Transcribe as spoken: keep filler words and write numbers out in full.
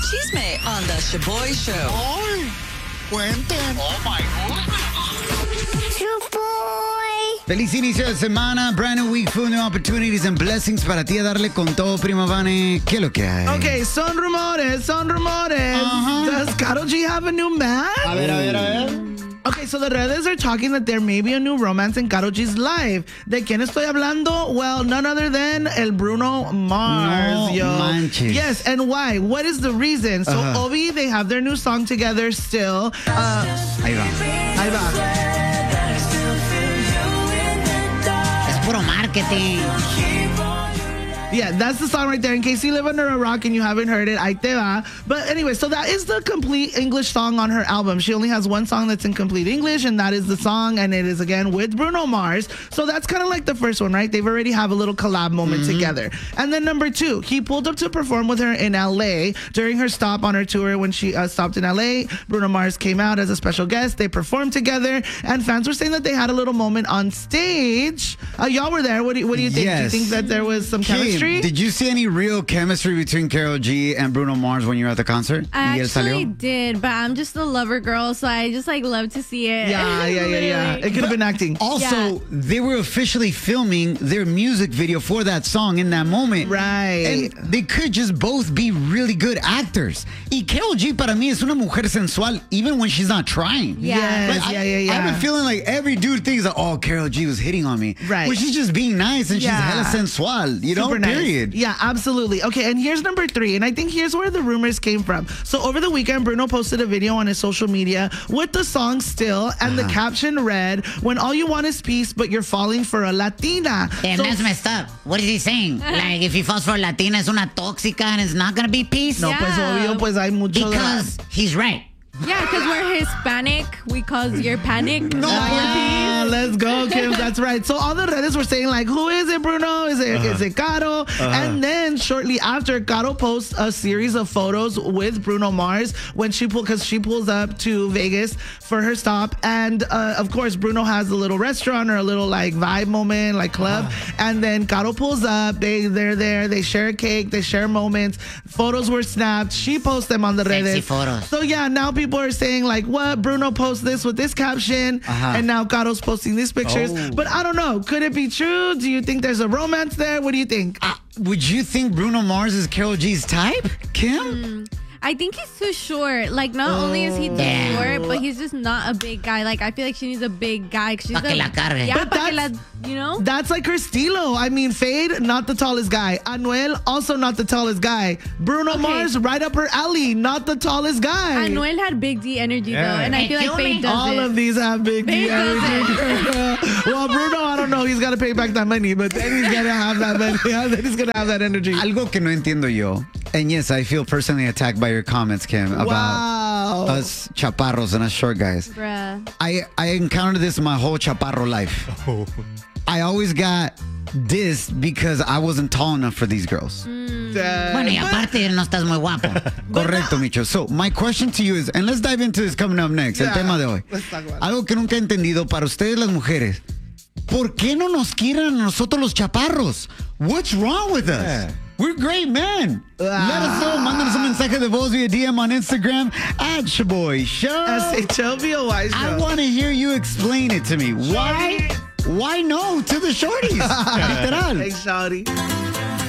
chisme on the Shaboy Show. ¡Ay! Cuenten. Oh, my goodness. Shaboy. Feliz inicio de semana, brand new week, full new opportunities and blessings para ti a darle con todo, prima Vane. ¿Qué es lo que hay? Okay, son rumores, son rumores. Uh-huh. Does Karol G have a new man? A ver, a ver, a ver. Okay, so the redes are talking that there may be a new romance in Karol G's life. ¿De quién estoy hablando? Well, none other than el Bruno Mars, No yo. manches. Yes, and why? What is the reason? So, Uh-huh. Obi, they have their new song together still. Uh, Ahí va. ahí va. Es puro marketing. Yeah, that's the song right there. In case you live under a rock and you haven't heard it, ahí te va. But anyway, so that is the complete English song on her album. She only has one song that's in complete English, and that is the song, and it is again with Bruno Mars. So that's kind of like the first one, right? They've already have a little collab moment Mm-hmm. together. And then number two, he pulled up to perform with her in L A during her stop on her tour. When she uh, stopped in L A, Bruno Mars came out as a special guest. They performed together, and fans were saying that they had a little moment on stage. Uh, y'all were there. What do you, what do you think? Yes. Do you think that there was some Kim, chemistry? did you see any real chemistry between Karol G and Bruno Mars when you were at the concert? I ¿Y él actually salió? did, but I'm just a lover girl, so I just like love to see it. Yeah, yeah, yeah, yeah. Literally. It could have been acting. Also, Yeah. they were officially filming their music video for that song in that moment. Right. And they could just both be really good actors. Y Karol G para mí es una mujer sensual even when she's not trying. Yeah. Yes, Like, yeah, I, yeah, yeah. I have a feeling like every dude thinks that, oh, Karol G was hitting on me. Right. Well, she's just being nice and Yeah. she's hella sensual, you know, Super nice. period. Yeah, absolutely. Okay, and here's number three, and I think here's where the rumors came from. So over the weekend, Bruno posted a video on his social media with the song Still, and the caption read, when all you want is peace, but you're falling for a Latina. Damn, So- that's messed up. What is he saying? Like, if he falls for a Latina, es una tóxica and it's not going to be peace? no, pues Yeah. obvio, pues hay mucho de- Because he's right. Yeah, because we're Hispanic. We cause your panic. No, Ah, let's go, Kim. That's right. So all the reddits were saying like, who is it, Bruno? Is it is it Caro? And then shortly after, Caro posts a series of photos with Bruno Mars when she pull because she pulls up to Vegas for her stop, and uh, of course Bruno has a little restaurant or a little like vibe moment, like club, and then Caro pulls up. They they're there. They share a cake. They share moments. Photos were snapped. She posts them on the Sexy reddit. photos. So yeah, now people are saying like, what? Bruno posts this with this caption, Uh-huh. and now Caro's posting these pictures. Oh. But I don't know. Could it be true? Do you think there's a romance there? What do you think? Uh, would you think Bruno Mars is Karol G's type, Kim? I think he's too short. Like, not only is he too Damn. short, but he's just not a big guy. Like, I feel like she needs a big guy. 'Cause she's Pa' que a- la cargue. Yeah, But pa' que la, that's- you know? That's like her estilo. I mean, Fade, not the tallest guy. Anuel, also not the tallest guy. Bruno Okay. Mars, right up her alley, not the tallest guy. Anuel had big D energy, Yeah. though. And I Hey, feel like kill Faye me. does All it. of these have big D Fade does energy. Well, Bruno, I don't know. He's got to pay back that money, but then he's going to have that money. Then he's going to have that energy. Algo que no entiendo yo. And yes, I feel personally attacked by your comments, Kim, about Wow. us chaparros and us short guys. Bruh. I, I encountered this in my whole chaparro life. I always got dissed because I wasn't tall enough for these girls. Bueno, y aparte, no estás muy guapo. Correcto, Micho. So, my question to you is, and let's dive into this coming up next, Yeah, el tema de hoy. let's talk about it. Algo que nunca he entendido para ustedes las mujeres. ¿Por qué no nos quieren a nosotros los chaparros? What's wrong with us? We're great men. Let us know. Mándanos un mensaje de voz via D M on Instagram at Shaboy Show. S H O B O Y I show. want to hear you explain it to me. Why? Why no to the shorties? Literal. Hey, shawty.